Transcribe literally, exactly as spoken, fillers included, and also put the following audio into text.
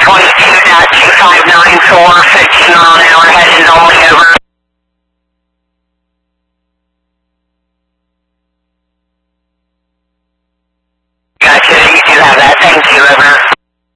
twenty-two point two five nine four, fifteen mile an hour heading north.